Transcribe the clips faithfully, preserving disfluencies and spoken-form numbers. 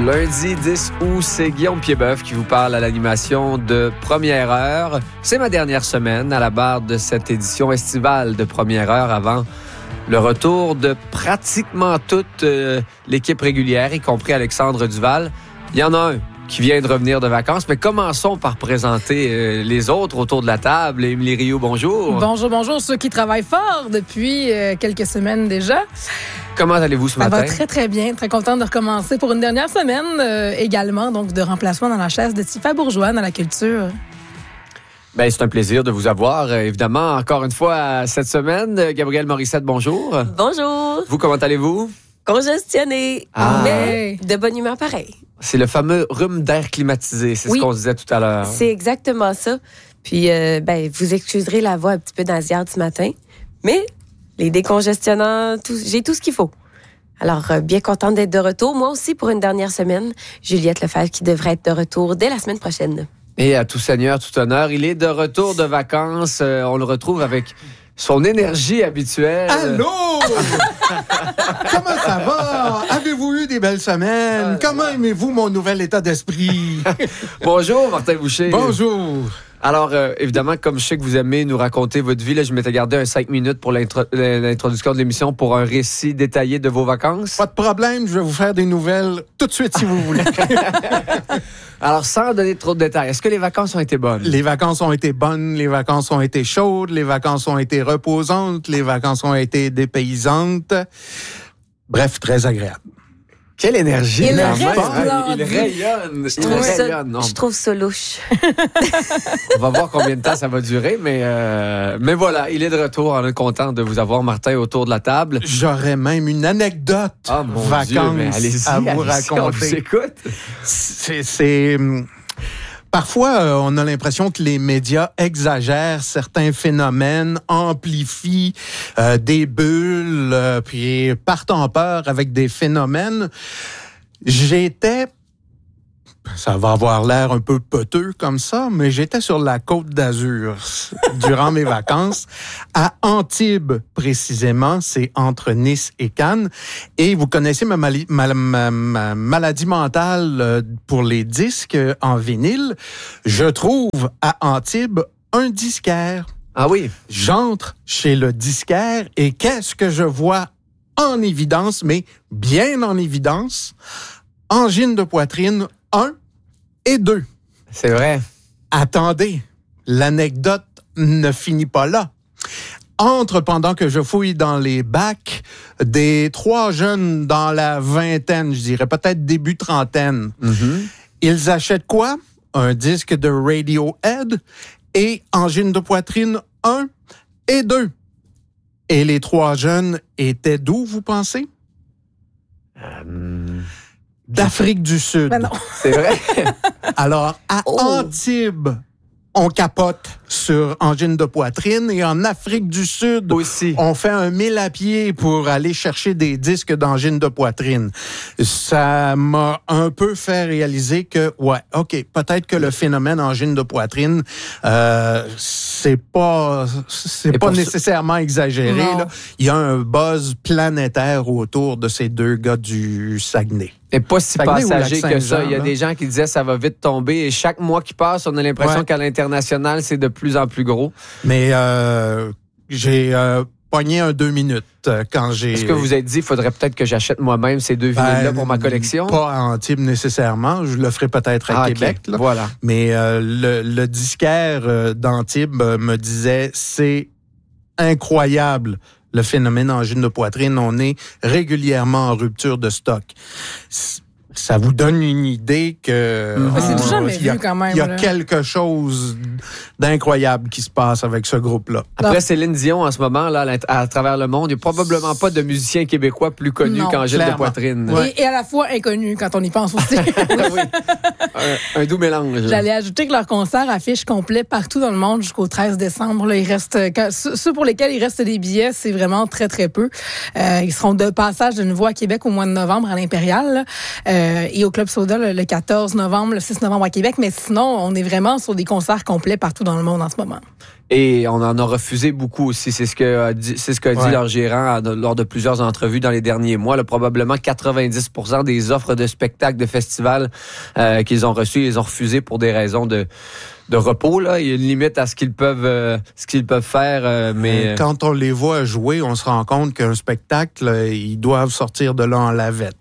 Lundi dix août, c'est Guillaume Piedboeuf qui vous parle à l'animation de Première Heure. C'est ma dernière semaine à la barre de cette édition estivale de Première Heure avant le retour de pratiquement toute euh, l'équipe régulière, y compris Alexandre Duval. Il y en a un qui vient de revenir de vacances, mais commençons par présenter euh, les autres autour de la table. Émilie Rioux, bonjour. Bonjour, bonjour, ceux qui travaillent fort depuis euh, quelques semaines déjà. Comment allez-vous ce Ça matin? va très, très bien. Très contente de recommencer pour une dernière semaine euh, également, donc de remplacement dans la chaise de Tifa Bourgeois dans la culture. Ben, c'est un plaisir de vous avoir. Euh, évidemment, encore une fois, cette semaine, Gabrielle Morissette, bonjour. Bonjour. Vous, comment allez-vous? Congestionné, Ah. mais de bonne humeur pareil. C'est le fameux rhume d'air climatisé, c'est Oui. ce qu'on disait tout à l'heure. C'est exactement ça. Puis, euh, ben, vous excuserez la voix un petit peu nasillarde ce matin, mais les décongestionnants, tout, j'ai tout ce qu'il faut. Alors, euh, bien contente d'être de retour. Moi aussi, pour une dernière semaine, Juliette Lefebvre qui devrait être de retour dès la semaine prochaine. Et à tout seigneur, tout honneur, il est de retour de vacances. Euh, on le retrouve avec son énergie habituelle. Allô? Comment ça va? Avez-vous eu des belles semaines? Euh, Comment aimez-vous mon nouvel état d'esprit? Bonjour, Martin Boucher. Bonjour. Alors, euh, évidemment, comme je sais que vous aimez nous raconter votre vie, là, je m'étais gardé un cinq minutes pour l'intro- l'introduction de l'émission pour un récit détaillé de vos vacances. Pas de problème, je vais vous faire des nouvelles tout de suite si vous voulez. Alors, sans donner trop de détails, est-ce que les vacances ont été bonnes? Les vacances ont été bonnes, les vacances ont été chaudes, les vacances ont été reposantes, les vacances ont été dépaysantes. Bref, très agréable. Quelle énergie! Il quand reste même. là, Il dit. rayonne. Je Il trouve, ça, rayonne. Non, je trouve ça louche. on va voir combien de temps ça va durer, mais, euh, mais voilà, il est de retour. On est content de vous avoir, Martin, autour de la table. J'aurais même une anecdote Ah, mon vacances Dieu, mais allez-y, à vous allez-y, on vous raconter. écoute. C'est... c'est hum, Parfois, euh, on a l'impression que les médias exagèrent certains phénomènes, amplifient euh, des bulles, euh, puis partent en peur avec des phénomènes. J'étais, ça va avoir l'air un peu poteux comme ça, mais j'étais sur la Côte d'Azur durant mes vacances, à Antibes précisément, c'est entre Nice et Cannes. Et vous connaissez ma, mali- ma, ma, ma maladie mentale euh, pour les disques en vinyle. Je trouve à Antibes un disquaire. Ah oui? J'entre chez le disquaire et qu'est-ce que je vois en évidence, mais bien en évidence? Angine de poitrine, un et deux. C'est vrai. Attendez, l'anecdote ne finit pas là. Entre pendant que je fouille dans les bacs des trois jeunes dans la vingtaine, je dirais peut-être début trentaine. Mm-hmm. Ils achètent quoi? Un disque de Radiohead et Angine de poitrine un et deux. Et les trois jeunes étaient d'où, vous pensez? Euh, D'Afrique du Sud. Ben non. c'est vrai. Alors, à Oh. Antibes, on capote sur Angine de poitrine et en Afrique du Sud, Aussi. on fait un mille à pied pour aller chercher des disques d'angine de poitrine. Ça m'a un peu fait réaliser que, ouais, OK, peut-être que le phénomène angine de poitrine, euh, c'est pas, c'est Et pas pour ça- nécessairement exagéré, Non. là. Il y a un buzz planétaire autour de ces deux gars du Saguenay. Et pas si Saguenay ou passager que Lac-Saint-Jean, ça. Il y a là? des gens qui disaient ça va vite tomber et chaque mois qui passe, on a l'impression Ouais. qu'à l'international, c'est de plus en plus gros. Mais euh, j'ai euh, pogné un deux minutes euh, quand j'ai... Est-ce que vous vous êtes dit, il faudrait peut-être que j'achète moi-même ces deux vinyles-là pour ma collection? Pas à Antibes nécessairement. Je le ferai peut-être à Ah, Québec. ok. Là. Voilà. Mais euh, le, le disquaire euh, d'Antibes euh, me disait, c'est incroyable le phénomène angine de poitrine. On est régulièrement en rupture de stock. C- Ça vous donne une idée que... Mais c'est on- du jamais il y a- vu quand même, Il y a là. quelque chose d'incroyable qui se passe avec ce groupe-là. Après Céline Dion, en ce moment, là, à, à travers le monde, il n'y a probablement pas de musicien québécois plus connu Non, qu'Angèle de clairement. Poitrine. Ouais. Et, et à la fois inconnu quand on y pense aussi. oui. un, un doux mélange. J'allais ajouter que leur concert affiche complet partout dans le monde jusqu'au treize décembre. Là, il reste, quand, ceux ceux pour lesquels il reste des billets, c'est vraiment très, très peu. Euh, ils seront de passage de nouveau à Québec au mois de novembre à l'Impérial là, euh, et au Club Soda le, le quatorze novembre, le six novembre à Québec. Mais sinon, on est vraiment sur des concerts complets partout dans le monde en ce moment. Et on en a refusé beaucoup aussi. C'est ce que dit, c'est ce qu'a dit ouais. leur gérant lors de plusieurs entrevues dans les derniers mois. Là, probablement quatre-vingt-dix pour cent des offres de spectacles, de festivals euh, qu'ils ont reçues, ils ont refusé pour des raisons de de repos. Là. Il y a une limite à ce qu'ils peuvent, euh, ce qu'ils peuvent faire. Euh, mais quand on les voit jouer, on se rend compte qu'un spectacle, ils doivent sortir de là en lavette.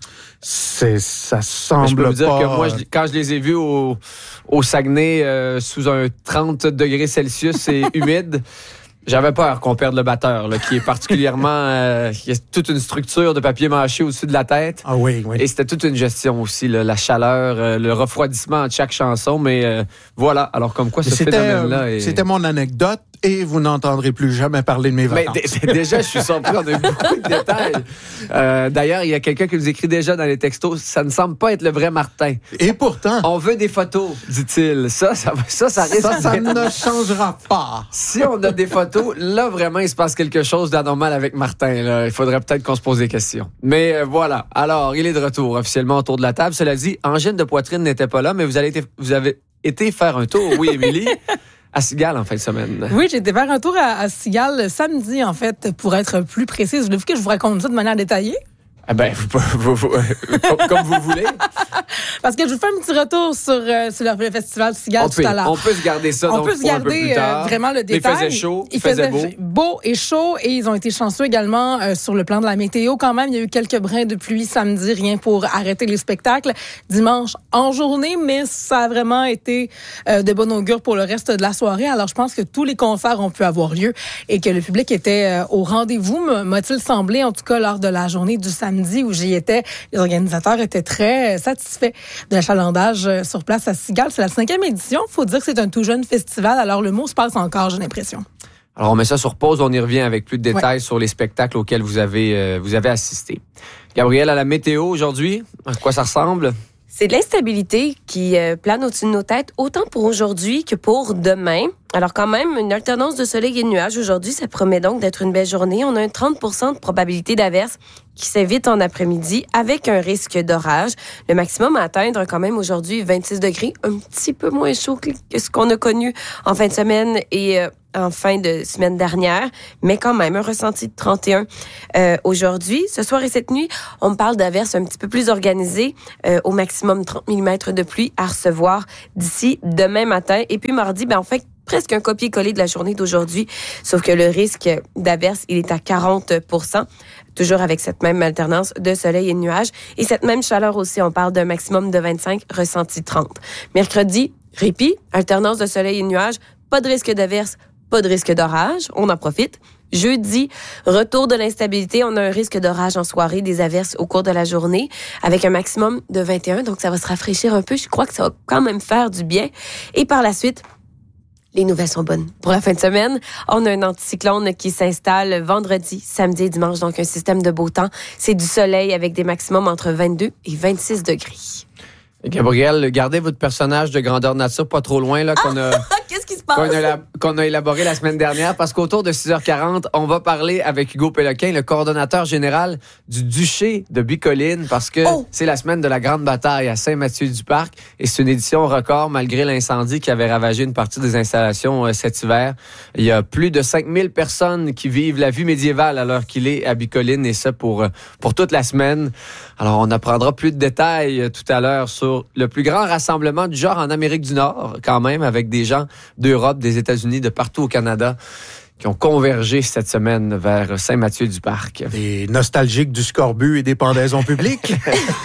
C'est, ça semble je peux vous dire pas... que moi, je, quand je les ai vus au, au Saguenay euh, sous un trente degrés Celsius et humide, j'avais peur qu'on perde le batteur, là, qui est particulièrement... Euh, qui a toute une structure de papier mâché au-dessus de la tête. Ah oui, oui. Et c'était toute une gestion aussi, là, la chaleur, euh, le refroidissement de chaque chanson. Mais euh, voilà, alors comme quoi ce c'était, phénomène-là... Est... C'était mon anecdote et vous n'entendrez plus jamais parler de mes vacances. Mais d- déjà, je suis surpris, on a eu beaucoup de détails. Euh, d'ailleurs, il y a quelqu'un qui nous écrit déjà dans les textos, ça ne semble pas être le vrai Martin. Et pourtant... On veut des photos, dit-il. Ça, ça, ça, ça risque Ça, ça ne changera pas. Si on a des photos, là, vraiment, il se passe quelque chose d'anormal avec Martin. Là. Il faudrait peut-être qu'on se pose des questions. Mais euh, voilà. Alors, il est de retour officiellement autour de la table. Cela dit, Angine de Poitrine n'était pas là, mais vous, allez été, vous avez été faire un tour, oui, Émilie, à Cigale en fin de semaine. Oui, j'ai été faire un tour à, à Cigale samedi, en fait, pour être plus précise. Voulez-vous que je vous raconte ça de manière détaillée? Eh bien, vous, vous, vous, comme, comme vous voulez. Parce que je vous fais un petit retour sur, euh, sur le festival Cigale on tout peut, à l'heure. On peut se garder ça on donc, peut se garder euh, vraiment le détail. Il faisait chaud, il, il faisait, faisait beau. beau et chaud et ils ont été chanceux également euh, sur le plan de la météo. Quand même, il y a eu quelques brins de pluie samedi, rien pour arrêter les spectacles. Dimanche en journée, mais ça a vraiment été euh, de bon augure pour le reste de la soirée. Alors, je pense que tous les concerts ont pu avoir lieu et que le public était euh, au rendez-vous, m'a-t-il semblé, en tout cas lors de la journée du samedi où j'y étais. Les organisateurs étaient très satisfaits de l'achalandage sur place à Cigale. C'est la cinquième édition. Il faut dire que c'est un tout jeune festival. Alors, le mot se passe encore, j'ai l'impression. Alors, on met ça sur pause. On y revient avec plus de détails ouais. sur les spectacles auxquels vous avez, euh, vous avez assisté. Gabrielle, à la météo aujourd'hui, à quoi ça ressemble? C'est de l'instabilité qui euh, plane au-dessus de nos têtes, autant pour aujourd'hui que pour demain. Alors quand même, une alternance de soleil et de nuages aujourd'hui, ça promet donc d'être une belle journée. On a un trente pour cent de probabilité d'averse qui s'évite en après-midi avec un risque d'orage. Le maximum à atteindre quand même aujourd'hui, vingt-six degrés, un petit peu moins chaud que ce qu'on a connu en fin de semaine et euh, en fin de semaine dernière, mais quand même un ressenti de trente et un euh, aujourd'hui. Ce soir et cette nuit, on me parle d'averses un petit peu plus organisées, euh, au maximum trente millimètres de pluie à recevoir d'ici demain matin. Et puis mardi, ben en fait, presque un copier-coller de la journée d'aujourd'hui, sauf que le risque d'averse, il est à quarante pour cent, toujours avec cette même alternance de soleil et de nuages. Et cette même chaleur aussi, on parle d'un maximum de vingt-cinq, ressenti trente. Mercredi, répit, alternance de soleil et de nuages, pas de risque d'averse, pas de risque d'orage, on en profite. Jeudi, retour de l'instabilité, on a un risque d'orage en soirée, des averses au cours de la journée, avec un maximum de vingt et un, donc ça va se rafraîchir un peu. Je crois que ça va quand même faire du bien. Et par la suite, les nouvelles sont bonnes. Pour la fin de semaine, on a un anticyclone qui s'installe vendredi, samedi et dimanche, donc un système de beau temps. C'est du soleil avec des maximums entre vingt-deux et vingt-six degrés. Gabrielle, gardez votre personnage de grandeur nature pas trop loin, là, qu'on a... Qu'est-ce qui se passe? Qu'on a, qu'on a élaboré la semaine dernière, parce qu'autour de six heures quarante, on va parler avec Hugo Péloquin, le coordonnateur général du Duché de Bicoline, parce que oh! c'est la semaine de la grande bataille à Saint-Mathieu-du-Parc, et c'est une édition record, malgré l'incendie qui avait ravagé une partie des installations euh, cet hiver. Il y a plus de cinq mille personnes qui vivent la vie médiévale à l'heure qu'il est à Bicoline, et ça pour, pour toute la semaine. Alors, on apprendra plus de détails euh, tout à l'heure sur le plus grand rassemblement du genre en Amérique du Nord, quand même, avec des gens d'Europe, des États-Unis, de partout au Canada, qui ont convergé cette semaine vers Saint-Mathieu-du-Parc. Des nostalgiques du scorbut et des pendaisons publiques.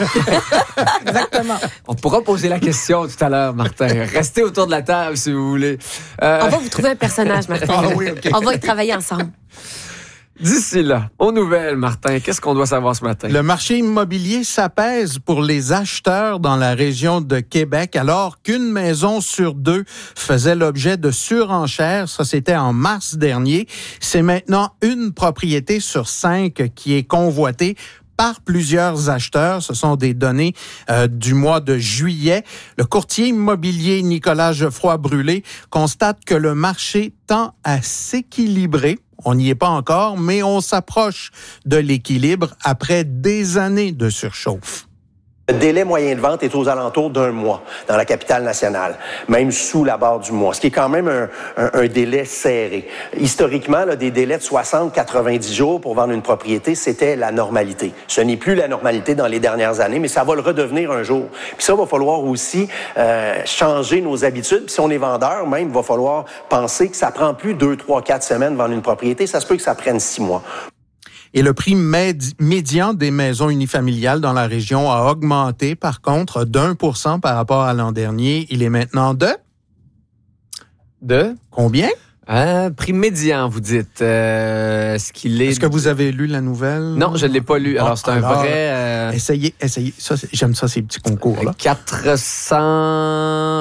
Exactement. On pourra poser la question tout à l'heure, Martin. Restez autour de la table, si vous voulez. Euh... On va vous trouver un personnage, Martin. Ah, oui, okay. On va y travailler ensemble. D'ici là, aux nouvelles, Martin, qu'est-ce qu'on doit savoir ce matin? Le marché immobilier s'apaise pour les acheteurs dans la région de Québec, alors qu'une maison sur deux faisait l'objet de surenchères. Ça, c'était en mars dernier. C'est maintenant une propriété sur cinq qui est convoitée par plusieurs acheteurs. Ce sont des données euh, du mois de juillet. Le courtier immobilier Nicolas Geoffroy-Brûlé constate que le marché tend à s'équilibrer. On n'y est pas encore, mais on s'approche de l'équilibre après des années de surchauffe. Le délai moyen de vente est aux alentours d'un mois dans la capitale nationale, même sous la barre du mois, ce qui est quand même un, un, un délai serré. Historiquement, là, des délais de soixante à quatre-vingt-dix jours pour vendre une propriété, c'était la normalité. Ce n'est plus la normalité dans les dernières années, mais ça va le redevenir un jour. Puis ça, il va falloir aussi euh, changer nos habitudes. Puis si on est vendeur, même, il va falloir penser que ça prend plus deux, trois, quatre semaines de vendre une propriété. Ça se peut que ça prenne six mois. Et le prix médi- médian des maisons unifamiliales dans la région a augmenté, par contre, d'un pour cent par rapport à l'an dernier. Il est maintenant de... De? Combien? Euh, prix médian, vous dites. Euh, est-ce qu'il est... Est-ce que vous avez lu la nouvelle? Non, je ne l'ai pas lu. Alors, Bon, c'est un alors, vrai... Euh... Essayez, essayez. Ça, j'aime ça, ces petits concours-là. quatre cents...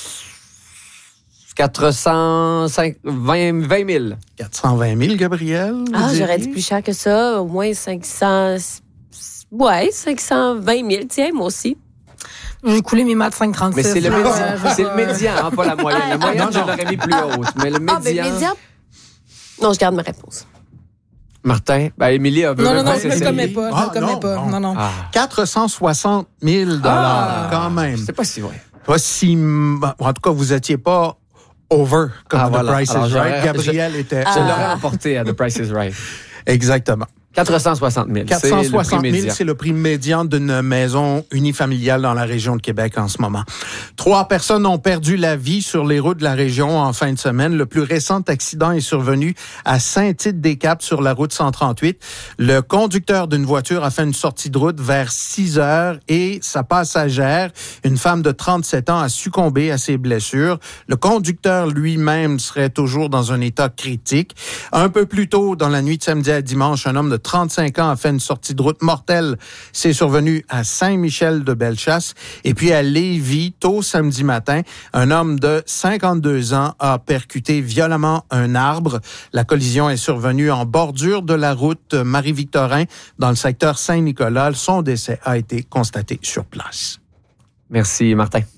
quatre cent vingt mille. quatre cent vingt mille, Gabriel? Ah, j'aurais dit plus cher que ça. Au moins cinq cents... Ouais, cinq cent vingt mille. Tiens, moi aussi. J'ai coulé mes maths cinq trente-six. Mais c'est le, là, médian, euh, c'est le médian, hein, pas la moyenne. La moyenne, non, je non. l'aurais mis plus haute. Mais le médian... Ah, ben médian... Non, je garde ma réponse. Martin, ben Émilie a Non, non, non, pas je ne le essayé. commets pas. Je Ah, ne le commets non, pas. non. Non, non. Ah, quatre cent soixante mille dollars, quand même. c'est pas si vrai. Pas si... En tout cas, vous étiez pas over comme Ah, The voilà. Price Alors, is j'aurais- Right. Gabriel était... Je l'aurais emporté à The Price is Right. Exactement. quatre cent soixante mille. quatre cent soixante mille, médian. c'est le prix médian d'une maison unifamiliale dans la région de Québec en ce moment. Trois personnes ont perdu la vie sur les routes de la région en fin de semaine. Le plus récent accident est survenu à Saint-Tite-des-Caps sur la route cent trente-huit. Le conducteur d'une voiture a fait une sortie de route vers six heures et sa passagère, une femme de trente-sept ans, a succombé à ses blessures. Le conducteur lui-même serait toujours dans un état critique. Un peu plus tôt, dans la nuit de samedi à dimanche, un homme de trente-cinq ans a fait une sortie de route mortelle. C'est survenu à Saint-Michel-de-Bellechasse. Et puis à Lévis, tôt samedi matin, un homme de cinquante-deux ans a percuté violemment un arbre. La collision est survenue en bordure de la route Marie-Victorin dans le secteur Saint-Nicolas. Son décès a été constaté sur place. Merci, Martin.